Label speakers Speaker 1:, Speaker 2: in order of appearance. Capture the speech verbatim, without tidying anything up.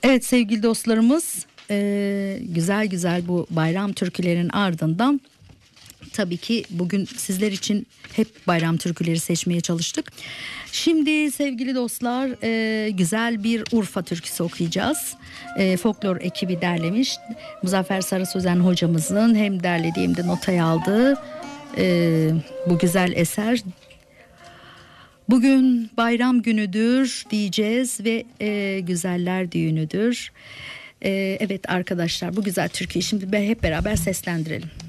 Speaker 1: Evet sevgili dostlarımız, e, güzel güzel bu bayram türkülerin ardından tabii ki bugün sizler için hep bayram türküleri seçmeye çalıştık. Şimdi sevgili dostlar, e, güzel bir Urfa türküsü okuyacağız. E, folklor ekibi derlemiş. Muzaffer Sarı Sözen hocamızın hem derlediği hem de notaya aldığı e, bu güzel eser. Bugün bayram günüdür diyeceğiz ve e, güzeller düğünüdür. E, evet arkadaşlar, bu güzel türküyü şimdi hep beraber seslendirelim.